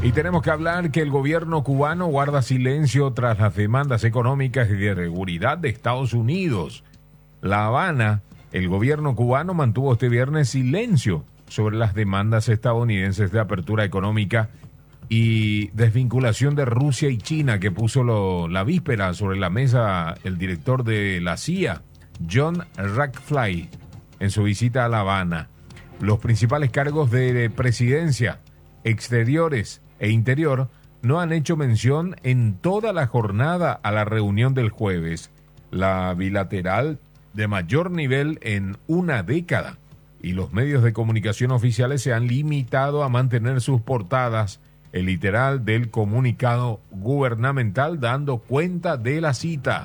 Y tenemos que hablar que el gobierno cubano guarda silencio tras las demandas económicas y de seguridad de Estados Unidos. La Habana, el gobierno cubano mantuvo este viernes silencio sobre las demandas estadounidenses de apertura económica y desvinculación de Rusia y China que puso la víspera sobre la mesa el director de la CIA, John Ratcliffe, en su visita a La Habana. Los principales cargos de presidencia, exteriores e interior no han hecho mención en toda la jornada a la reunión del jueves, la bilateral de mayor nivel en una década, y los medios de comunicación oficiales se han limitado a mantener sus portadas, el literal del comunicado gubernamental dando cuenta de la cita.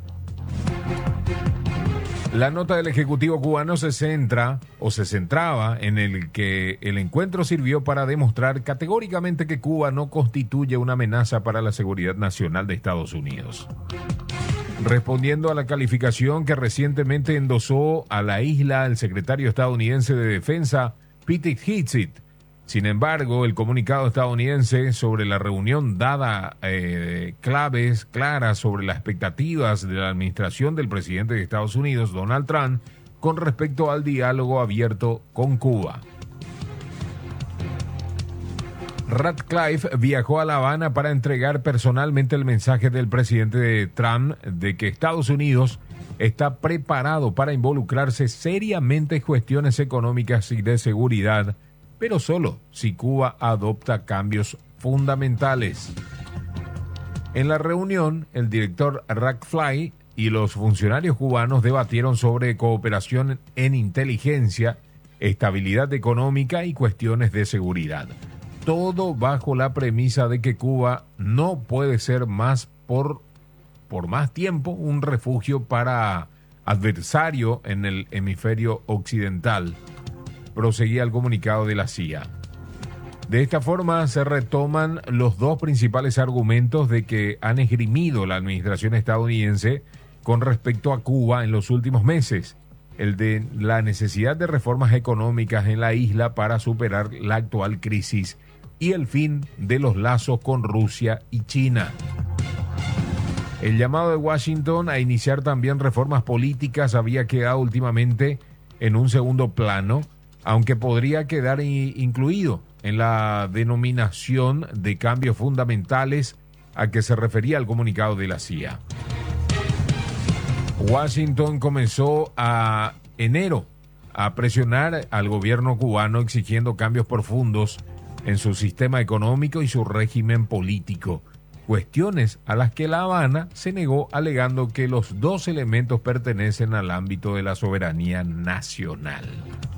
La nota del Ejecutivo cubano se centraba en el que el encuentro sirvió para demostrar categóricamente que Cuba no constituye una amenaza para la seguridad nacional de Estados Unidos. Respondiendo a la calificación que recientemente endosó a la isla el secretario estadounidense de Defensa, Pete Hegseth. Sin embargo, el comunicado estadounidense sobre la reunión daba claves claras sobre las expectativas de la administración del presidente de Estados Unidos, Donald Trump, con respecto al diálogo abierto con Cuba. Ratcliffe viajó a La Habana para entregar personalmente el mensaje del presidente Trump de que Estados Unidos está preparado para involucrarse seriamente en cuestiones económicas y de seguridad, pero solo si Cuba adopta cambios fundamentales. En la reunión, el director Ratcliffe y los funcionarios cubanos debatieron sobre cooperación en inteligencia, estabilidad económica y cuestiones de seguridad. Todo bajo la premisa de que Cuba no puede ser más por más tiempo un refugio para adversario en el hemisferio occidental, proseguía el comunicado de la CIA. De esta forma se retoman los dos principales argumentos de que han esgrimido la administración estadounidense con respecto a Cuba en los últimos meses, el de la necesidad de reformas económicas en la isla para superar la actual crisis y el fin de los lazos con Rusia y China. El llamado de Washington a iniciar también reformas políticas había quedado últimamente en un segundo plano, aunque podría quedar incluido en la denominación de cambios fundamentales a que se refería el comunicado de la CIA. Washington comenzó a enero a presionar al gobierno cubano exigiendo cambios profundos en su sistema económico y su régimen político, cuestiones a las que La Habana se negó alegando que los dos elementos pertenecen al ámbito de la soberanía nacional.